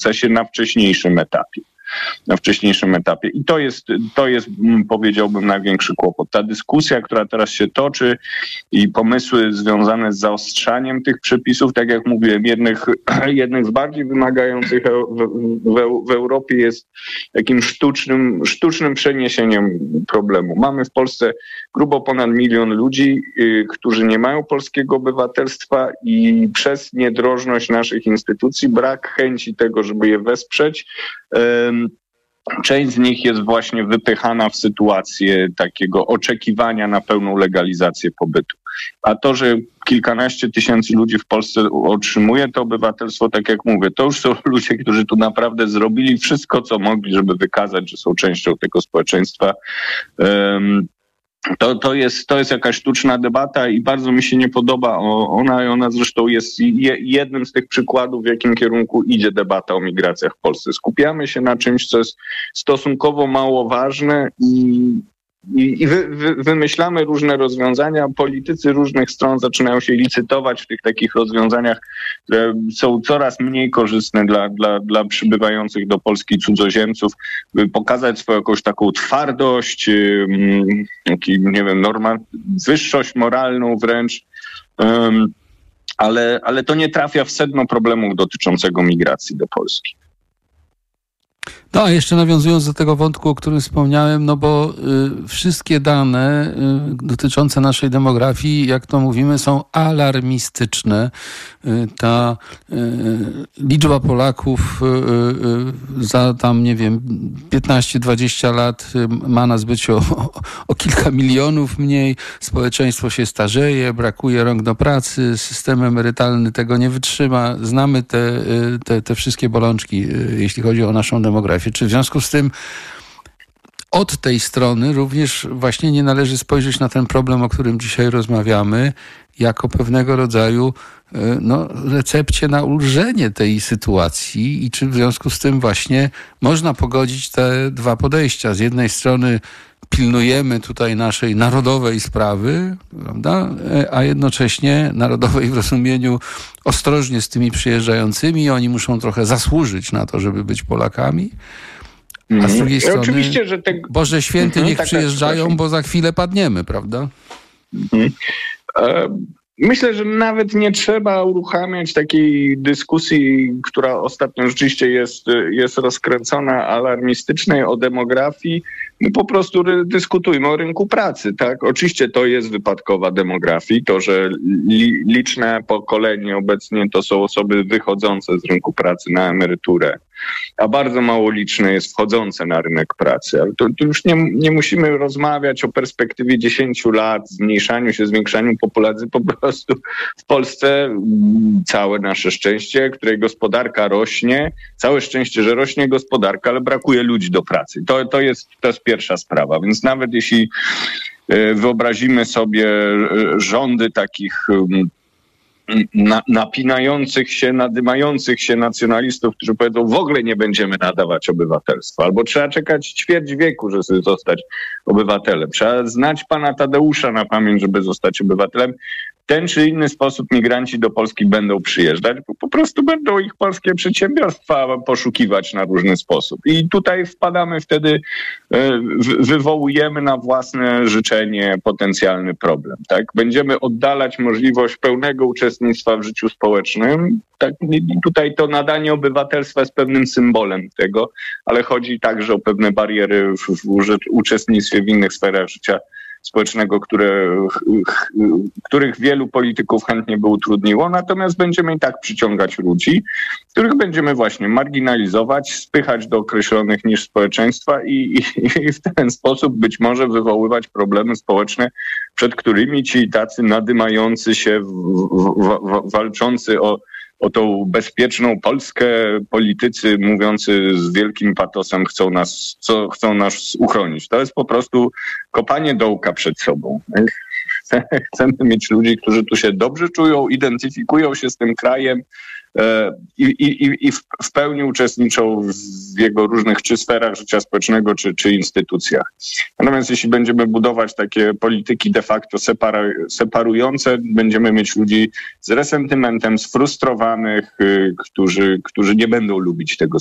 procesie na wcześniejszym etapie. I to jest, powiedziałbym, największy kłopot. Ta dyskusja, która teraz się toczy i pomysły związane z zaostrzaniem tych przepisów, tak jak mówiłem, jednych z bardziej wymagających w Europie jest takim sztucznym przeniesieniem problemu. Mamy w Polsce grubo ponad 1 milion ludzi, którzy nie mają polskiego obywatelstwa i przez niedrożność naszych instytucji, brak chęci tego, żeby je wesprzeć, część z nich jest właśnie wypychana w sytuację takiego oczekiwania na pełną legalizację pobytu. A to, że kilkanaście tysięcy ludzi w Polsce otrzymuje to obywatelstwo, tak jak mówię, to już są ludzie, którzy tu naprawdę zrobili wszystko, co mogli, żeby wykazać, że są częścią tego społeczeństwa. To jest jakaś sztuczna debata i bardzo mi się nie podoba ona zresztą jest jednym z tych przykładów, w jakim kierunku idzie debata o migracjach w Polsce. Skupiamy się na czymś, co jest stosunkowo mało ważne i wymyślamy różne rozwiązania. Politycy różnych stron zaczynają się licytować w tych takich rozwiązaniach, które są coraz mniej korzystne dla przybywających do Polski cudzoziemców, by pokazać swoją jakąś taką twardość, nie wiem, wyższość moralną wręcz, ale to nie trafia w sedno problemu dotyczącego migracji do Polski. No, a jeszcze nawiązując do tego wątku, o którym wspomniałem, no bo wszystkie dane dotyczące naszej demografii, jak to mówimy, są alarmistyczne. Ta liczba Polaków za tam, nie wiem, 15-20 lat ma nas być o kilka milionów mniej. Społeczeństwo się starzeje, brakuje rąk do pracy, system emerytalny tego nie wytrzyma. Znamy te wszystkie bolączki, jeśli chodzi o naszą demografię. Czy w związku z tym od tej strony również właśnie nie należy spojrzeć na ten problem, o którym dzisiaj rozmawiamy, jako pewnego rodzaju recepcie na ulżenie tej sytuacji i czy w związku z tym właśnie można pogodzić te dwa podejścia. Z jednej strony pilnujemy tutaj naszej narodowej sprawy, prawda? A jednocześnie narodowej w rozumieniu ostrożnie z tymi przyjeżdżającymi. Oni muszą trochę zasłużyć na to, żeby być Polakami. A z drugiej strony, oczywiście, że Boże Święty, niech przyjeżdżają, bo za chwilę padniemy, prawda? Myślę, że nawet nie trzeba uruchamiać takiej dyskusji, która ostatnio rzeczywiście jest rozkręcona, alarmistycznej o demografii. My po prostu dyskutujmy o rynku pracy, tak? Oczywiście to jest wypadkowa demografii, to, że liczne pokolenie obecnie to są osoby wychodzące z rynku pracy na emeryturę, a bardzo mało liczne jest wchodzące na rynek pracy. Ale to już nie musimy rozmawiać o perspektywie 10 lat, zwiększaniu populacji. Po prostu w Polsce całe nasze szczęście, której gospodarka rośnie, całe szczęście, że rośnie gospodarka, ale brakuje ludzi do pracy. To jest pierwsza sprawa. Więc nawet jeśli wyobrazimy sobie rządy takich napinających się, nadymających się nacjonalistów, którzy powiedzą, w ogóle nie będziemy nadawać obywatelstwa, albo trzeba czekać ćwierć wieku, żeby zostać obywatelem. Trzeba znać pana Tadeusza na pamięć, żeby zostać obywatelem. W ten czy inny sposób migranci do Polski będą przyjeżdżać, bo po prostu będą ich polskie przedsiębiorstwa poszukiwać na różny sposób. I tutaj wpadamy wtedy, wywołujemy na własne życzenie potencjalny problem. Tak? Będziemy oddalać możliwość pełnego uczestnictwa w życiu społecznym. Tak? I tutaj to nadanie obywatelstwa jest pewnym symbolem tego, ale chodzi także o pewne bariery w uczestnictwie w innych sferach życia społecznego, których wielu polityków chętnie by utrudniło, natomiast będziemy i tak przyciągać ludzi, których będziemy właśnie marginalizować, spychać do określonych nisz społeczeństwa i w ten sposób być może wywoływać problemy społeczne, przed którymi ci tacy nadymający się, walczący o tą bezpieczną Polskę politycy mówiący z wielkim patosem chcą nas uchronić. To jest po prostu kopanie dołka przed sobą. Chcemy mieć ludzi, którzy tu się dobrze czują, identyfikują się z tym krajem, i w pełni uczestniczą w jego różnych czy sferach życia społecznego, czy instytucjach. Natomiast jeśli będziemy budować takie polityki de facto separujące, będziemy mieć ludzi z resentymentem, sfrustrowanych, którzy nie będą lubić tego